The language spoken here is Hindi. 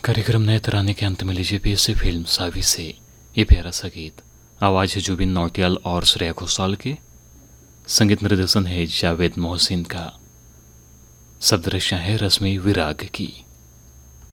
कार्यक्रम नए तराने के अंत में लीजिए पीएसए फिल्म सावी से ये प्यारा सा गीत। आवाज़ है जुबिन नौटियाल और श्रेया घोषाल के। संगीत निर्देशन है जावेद मोहसिन का। शब्द रचना है रश्मि विराग की।